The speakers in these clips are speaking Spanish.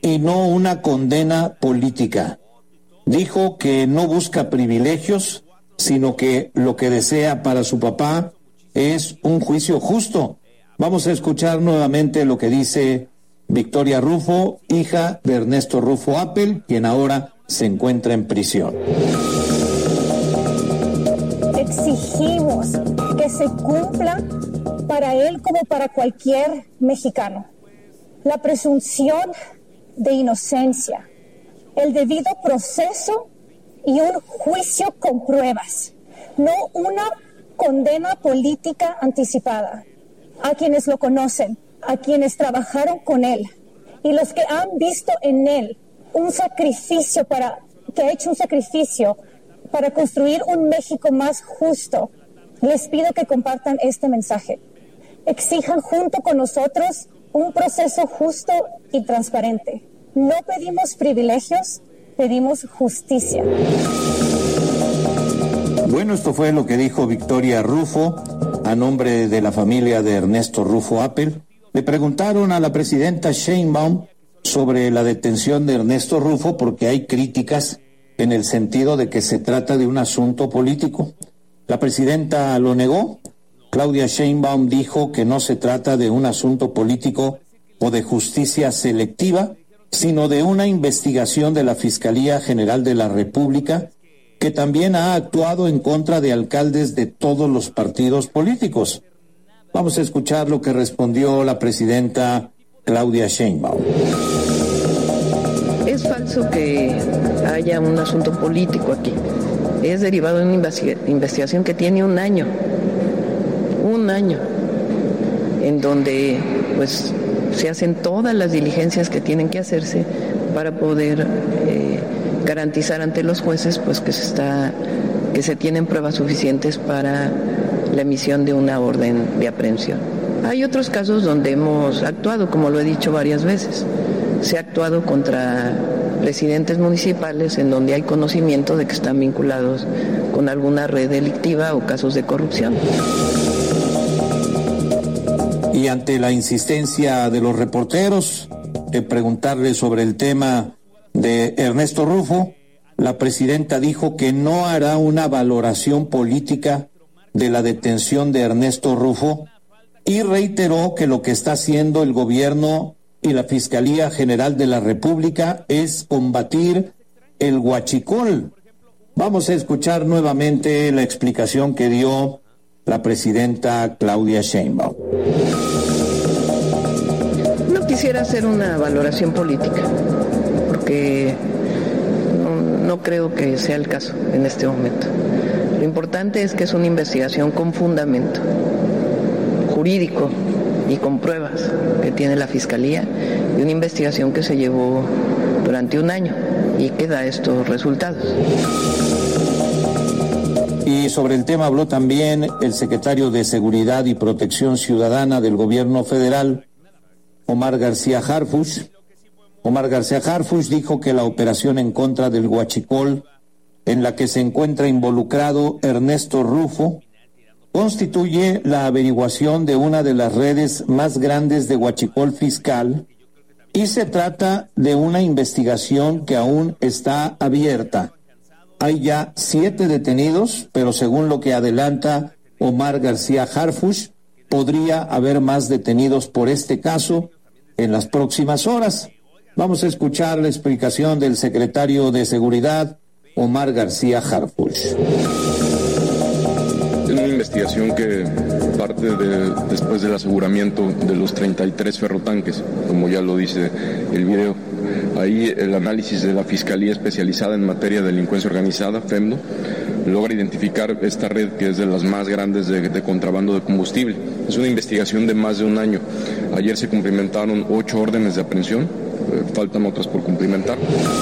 y no una condena política. Dijo que no busca privilegios, sino que lo que desea para su papá es un juicio justo. Vamos a escuchar nuevamente lo que dice Victoria Rufo, hija de Ernesto Rufo Appel, quien ahora se encuentra en prisión. Exigimos que se cumpla para él como para cualquier mexicano la presunción de inocencia, el debido proceso y un juicio con pruebas, no una condena política anticipada. A quienes lo conocen, a quienes trabajaron con él y los que han visto en él un sacrificio que ha hecho un sacrificio para construir un México más justo, les pido que compartan este mensaje. Exijan junto con nosotros un proceso justo y transparente. No pedimos privilegios, pedimos justicia. Bueno, esto fue lo que dijo Victoria Rufo a nombre de la familia de Ernesto Rufo Appel. Le preguntaron a la presidenta Sheinbaum sobre la detención de Ernesto Rufo porque hay críticas en el sentido de que se trata de un asunto político. La presidenta lo negó. Claudia Sheinbaum dijo que no se trata de un asunto político o de justicia selectiva, sino de una investigación de la Fiscalía General de la República, que también ha actuado en contra de alcaldes de todos los partidos políticos. Vamos a escuchar lo que respondió la presidenta Claudia Sheinbaum. Es falso que haya un asunto político aquí. Es derivado de una investigación que tiene un año, en donde pues se hacen todas las diligencias que tienen que hacerse para poder garantizar ante los jueces pues que se tienen pruebas suficientes para la emisión de una orden de aprehensión. Hay otros casos donde hemos actuado, como lo he dicho varias veces. Se ha actuado contra presidentes municipales en donde hay conocimiento de que están vinculados con alguna red delictiva o casos de corrupción. Y ante la insistencia de los reporteros de preguntarle sobre el tema de Ernesto Rufo, la presidenta dijo que no hará una valoración política de la detención de Ernesto Rufo y reiteró que lo que está haciendo el gobierno y la Fiscalía General de la República es combatir el huachicol. Vamos a escuchar nuevamente la explicación que dio la presidenta Claudia Sheinbaum. No quisiera hacer una valoración política, porque no creo que sea el caso en este momento. Lo importante es que es una investigación con fundamento jurídico y con pruebas que tiene la Fiscalía, y una investigación que se llevó durante un año y que da estos resultados. Y sobre el tema habló también el secretario de Seguridad y Protección Ciudadana del Gobierno Federal, Omar García Harfuch. Omar García Harfuch dijo que la operación en contra del huachicol, en la que se encuentra involucrado Ernesto Rufo, constituye la averiguación de una de las redes más grandes de huachicol fiscal y se trata de una investigación que aún está abierta. Hay ya 7 detenidos, pero según lo que adelanta Omar García Harfuch, podría haber más detenidos por este caso en las próximas horas. Vamos a escuchar la explicación del secretario de Seguridad, Omar García Harfuch. Es una investigación que parte después del aseguramiento de los 33 ferrotanques, como ya lo dice el video. Ahí el análisis de la Fiscalía Especializada en Materia de Delincuencia Organizada, FEMDO, logra identificar esta red que es de las más grandes de contrabando de combustible. Es una investigación de más de un año. Ayer se cumplimentaron 8 órdenes de aprehensión, faltan otras por cumplimentar.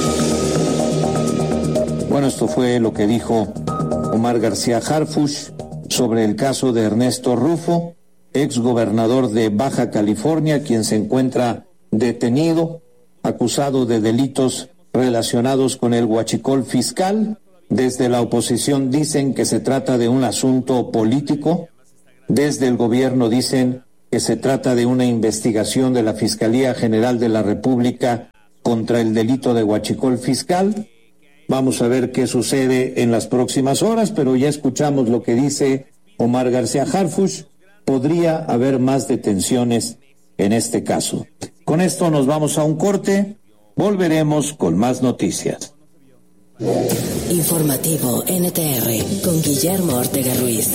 Bueno, esto fue lo que dijo Omar García Harfuch sobre el caso de Ernesto Rufo, ex gobernador de Baja California, quien se encuentra detenido, acusado de delitos relacionados con el huachicol fiscal. Desde la oposición dicen que se trata de un asunto político. Desde el gobierno dicen que se trata de una investigación de la Fiscalía General de la República contra el delito de huachicol fiscal. Vamos a ver qué sucede en las próximas horas, pero ya escuchamos lo que dice Omar García Harfuch. Podría haber más detenciones en este caso. Con esto nos vamos a un corte. Volveremos con más noticias. Informativo NTR con Guillermo Ortega Ruiz.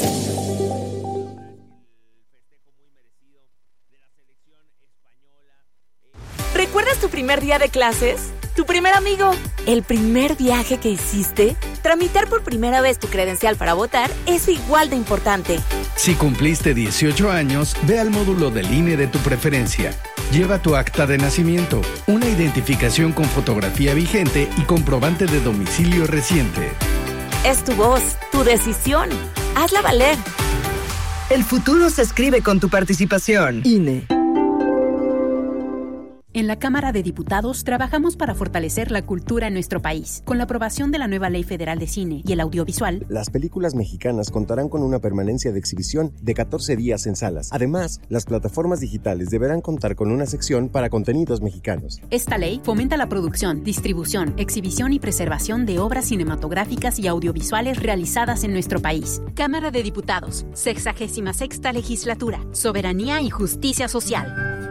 ¿Recuerdas tu primer día de clases? ¿Tu primer amigo? ¿El primer viaje que hiciste? Tramitar por primera vez tu credencial para votar es igual de importante. Si cumpliste 18 años, ve al módulo del INE de tu preferencia. Lleva tu acta de nacimiento, una identificación con fotografía vigente y comprobante de domicilio reciente. Es tu voz, tu decisión. Hazla valer. El futuro se escribe con tu participación. INE. En la Cámara de Diputados trabajamos para fortalecer la cultura en nuestro país. Con la aprobación de la nueva Ley Federal de Cine y el Audiovisual, las películas mexicanas contarán con una permanencia de exhibición de 14 días en salas. Además, las plataformas digitales deberán contar con una sección para contenidos mexicanos. Esta ley fomenta la producción, distribución, exhibición y preservación de obras cinematográficas y audiovisuales realizadas en nuestro país. Cámara de Diputados, 66ª Legislatura, Soberanía y Justicia Social.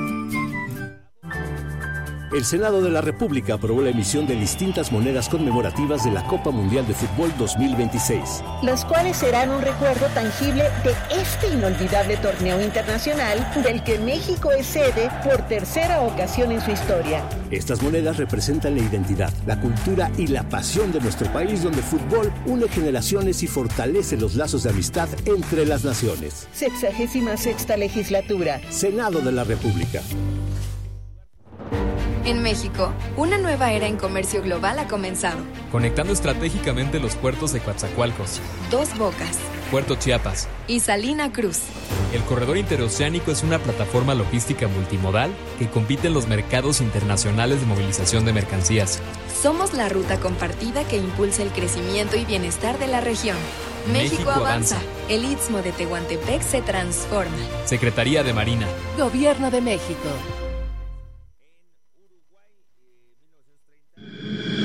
El Senado de la República aprobó la emisión de distintas monedas conmemorativas de la Copa Mundial de Fútbol 2026. Las cuales serán un recuerdo tangible de este inolvidable torneo internacional del que México es sede por tercera ocasión en su historia. Estas monedas representan la identidad, la cultura y la pasión de nuestro país, donde el fútbol une generaciones y fortalece los lazos de amistad entre las naciones. 66ª Legislatura. Senado de la República. En México, una nueva era en comercio global ha comenzado. Conectando estratégicamente los puertos de Coatzacoalcos, Dos Bocas, Puerto Chiapas y Salina Cruz. El corredor interoceánico es una plataforma logística multimodal que compite en los mercados internacionales de movilización de mercancías. Somos la ruta compartida que impulsa el crecimiento y bienestar de la región. México avanza. El Istmo de Tehuantepec se transforma. Secretaría de Marina. Gobierno de México.